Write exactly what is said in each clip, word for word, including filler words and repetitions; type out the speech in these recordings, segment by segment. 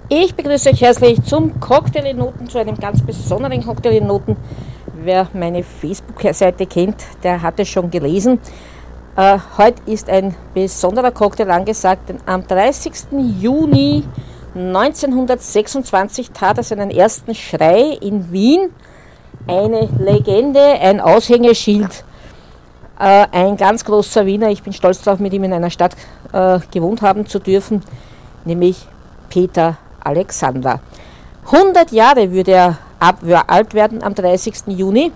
Ich begrüße euch herzlich zum Cocktail in Noten, zu einem ganz besonderen Cocktail in Noten. Wer meine Facebook-Seite kennt, der hat es schon gelesen. Äh, heute ist ein besonderer Cocktail angesagt, denn am dreißigsten Juni neunzehnhundertsechsundzwanzig tat er seinen ersten Schrei in Wien. Eine Legende, ein Aushängeschild, äh, ein ganz großer Wiener. Ich bin stolz darauf, mit ihm in einer Stadt äh, gewohnt haben zu dürfen, nämlich Peter Alexander. hundert Jahre würde er ab, alt werden am dreißigsten Juni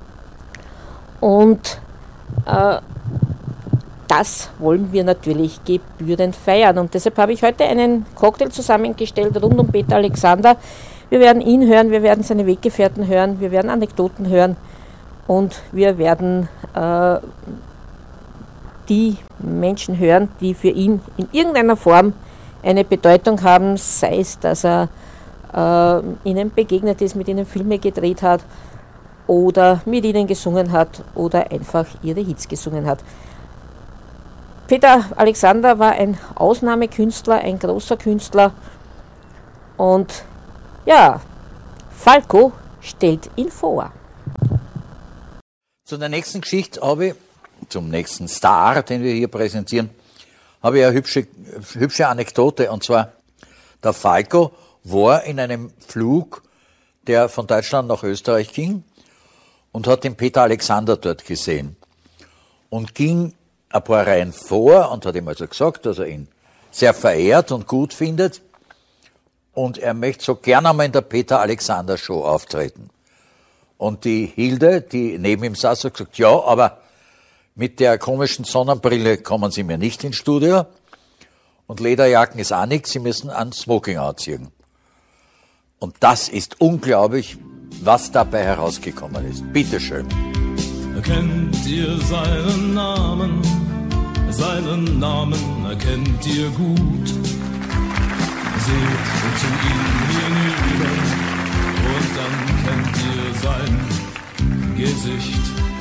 und äh, das wollen wir natürlich gebührend feiern und deshalb habe ich heute einen Cocktail zusammengestellt rund um Peter Alexander. Wir werden ihn hören, wir werden seine Weggefährten hören, wir werden Anekdoten hören und wir werden äh, die Menschen hören, die für ihn in irgendeiner Form eine Bedeutung haben, sei es, dass er äh, ihnen begegnet ist, mit ihnen Filme gedreht hat oder mit ihnen gesungen hat oder einfach ihre Hits gesungen hat. Peter Alexander war ein Ausnahmekünstler, ein großer Künstler und ja, Falco stellt ihn vor. Zu der nächsten Geschichte habe ich, zum nächsten Star, den wir hier präsentieren, habe ich eine hübsche, hübsche Anekdote. Und zwar, der Falco war in einem Flug, der von Deutschland nach Österreich ging und hat den Peter Alexander dort gesehen. Und ging ein paar Reihen vor und hat ihm also gesagt, dass er ihn sehr verehrt und gut findet. Und er möchte so gerne einmal in der Peter Alexander Show auftreten. Und die Hilde, die neben ihm saß, hat gesagt, ja, aber mit der komischen Sonnenbrille kommen Sie mir nicht ins Studio. Und Lederjacken ist auch nichts, Sie müssen ein Smoking anziehen. Und das ist unglaublich, was dabei herausgekommen ist. Bitteschön. Erkennt ihr seinen Namen? Seinen Namen erkennt ihr gut. Seht zu ihm hinüber und dann kennt ihr sein Gesicht.